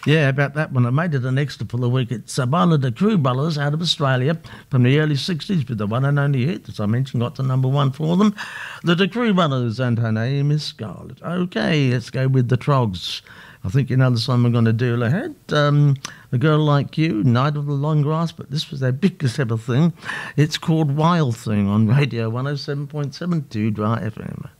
Yeah, about that one. I made it an extra for the week. It's one of the Crew Brothers out of Australia from the early 60s with the one and only hit, as I mentioned, got to number one for them. The Crew Brothers, and her name is Scarlett. Okay, let's go with the Trogs. I think you know the song we're going to do. I had A Girl Like You, Night of the Long Grass, but this was their biggest ever thing. It's called Wild Thing on Radio 107.72 Dry FM.